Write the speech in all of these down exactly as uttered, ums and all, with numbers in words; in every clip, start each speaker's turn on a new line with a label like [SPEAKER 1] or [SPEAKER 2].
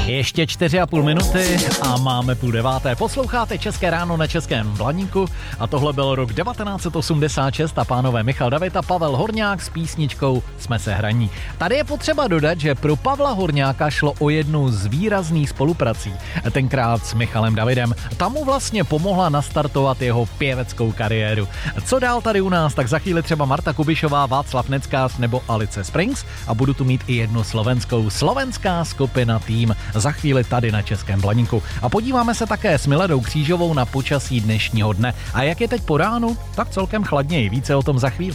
[SPEAKER 1] Ještě čtyři a půl minuty a máme půl deváté. Posloucháte České ráno na Českém Blaníku a tohle byl rok devatenáct set osmdesát šest a pánové Michal David a Pavel Horňák s písničkou Jsme se hraní. Tady je potřeba dodat, že pro Pavla Horňáka šlo o jednu z výrazných spoluprací. Tenkrát s Michalem Davidem. Ta mu vlastně pomohla nastartovat jeho pěveckou kariéru. Co dál tady u nás? Tak za chvíli třeba Marta Kubišová, Václav Neckář nebo Alice Springs a budu tu mít i jednu slovenskou. Slovenská skupina Tým. Za chvíli tady na Českém Blaníku. A podíváme se také s Miladou Křížovou na počasí dnešního dne. A jak je teď po ránu? Tak celkem chladněji. Více o tom za chvíli.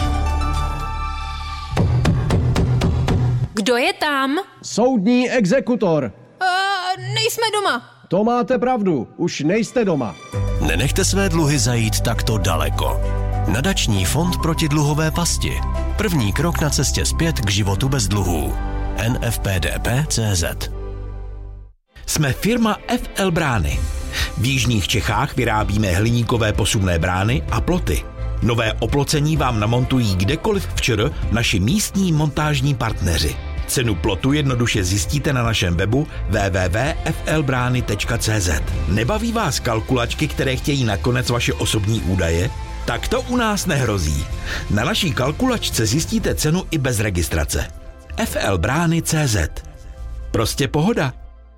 [SPEAKER 2] Kdo je tam?
[SPEAKER 3] Soudní exekutor.
[SPEAKER 2] Uh, nejsme doma.
[SPEAKER 3] To máte pravdu, už nejste doma.
[SPEAKER 4] Nenechte své dluhy zajít takto daleko. Nadační fond proti dluhové pasti. První krok na cestě zpět k životu bez dluhů. N F P D P tečka cé zet.
[SPEAKER 5] Jsme firma F L Brány. V jižních Čechách vyrábíme hliníkové posuvné brány a ploty. Nové oplocení vám namontují kdekoliv v ČR naši místní montážní partneři. Cenu plotu jednoduše zjistíte na našem webu w w w tečka f l brány tečka cé zet. Nebaví vás kalkulačky, které chtějí nakonec vaše osobní údaje? Tak to u nás nehrozí. Na naší kalkulačce zjistíte cenu i bez registrace. F L Brány tečka cé zet. Prostě pohoda.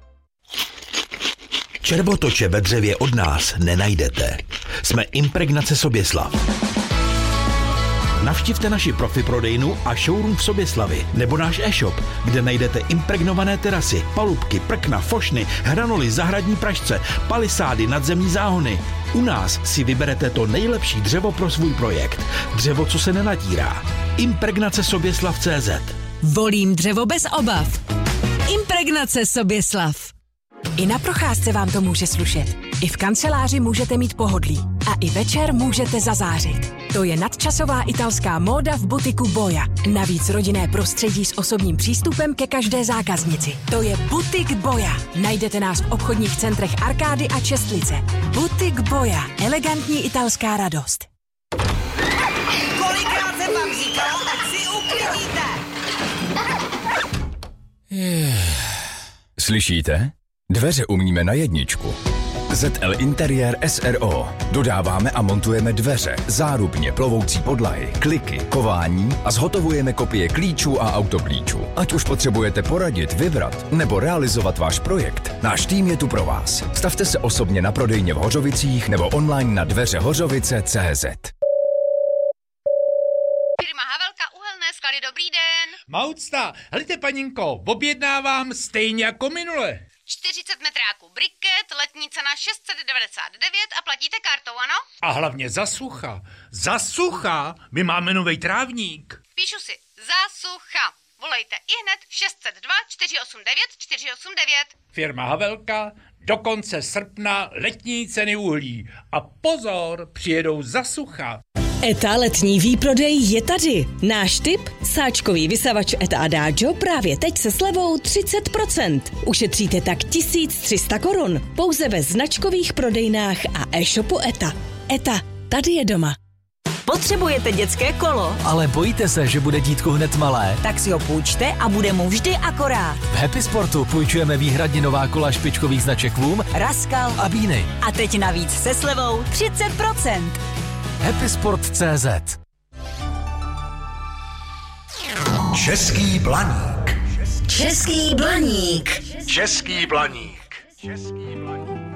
[SPEAKER 5] Červotoče ve dřevě od nás nenajdete. Jsme Impregnace Soběslav. Navštivte naši profi prodejnu a showroom v Soběslavi nebo náš e-shop, kde najdete impregnované terasy, palubky, prkna, fošny, hranoly, zahradní pražce, palisády, nadzemní záhony. U nás si vyberete to nejlepší dřevo pro svůj projekt. Dřevo, co se nenatírá. Impregnace Soběslav tečka cé zet.
[SPEAKER 6] Volím dřevo bez obav. Impregnace Soběslav. I na procházce vám to může slušet. I v kanceláři můžete mít pohodlí. A i večer můžete zazářit. To je nadčasová italská móda v butiku Boja. Navíc rodinné prostředí s osobním přístupem ke každé zákaznici. To je Butik Boja. Najdete nás v obchodních centrech Arkády a Čestlice. Butik Boja. Elegantní italská radost.
[SPEAKER 7] Kolikrát jsem vám říkala, tak si uklidníte.
[SPEAKER 8] Slyšíte? Dveře umíme na jedničku. Z L Interiér S R O. Dodáváme a montujeme dveře, zárubně, plovoucí podlahy, kliky, kování a zhotovujeme kopie klíčů a autoklíčů. Ať už potřebujete poradit, vybrat nebo realizovat váš projekt, náš tým je tu pro vás. Stavte se osobně na prodejně v Hořovicích nebo online na dveře hořovice tečka cé zet.
[SPEAKER 9] Firma Havelka Uhelné sklady, dobrý den.
[SPEAKER 10] Maucta, helejte paninko, objednávám stejně jako minule.
[SPEAKER 9] čtyřicet metráků briket, letní cena šest set devadesát devět a platíte kartou, ano?
[SPEAKER 10] A hlavně za sucha. Za sucha? My máme novej trávník.
[SPEAKER 9] Píšu si, za sucha. Volejte ihned šest set dva čtyři osm devět čtyři osm devět.
[SPEAKER 10] Firma Havelka, do konce srpna letní ceny uhlí. A pozor, přijedou za sucha.
[SPEAKER 6] ETA letní výprodej je tady. Náš tip? Sáčkový vysavač ETA Adagio právě teď se slevou třicet procent. Ušetříte tak tisíc tři sta korun. Pouze ve značkových prodejnách a e-shopu ETA. ETA, tady je doma.
[SPEAKER 11] Potřebujete dětské kolo?
[SPEAKER 12] Ale bojíte se, že bude dítko hned malé?
[SPEAKER 11] Tak si ho půjčte a bude mu vždy akorát.
[SPEAKER 12] V Happy Sportu půjčujeme výhradně nová kola špičkových značek Voom,
[SPEAKER 11] Raskal
[SPEAKER 12] a Bíny.
[SPEAKER 11] A teď navíc se slevou třicet procent.
[SPEAKER 12] Happy Sport tečka cé zet.
[SPEAKER 4] Český Blaník.
[SPEAKER 11] Český Blaník.
[SPEAKER 4] Český Blaník. Český Blaník.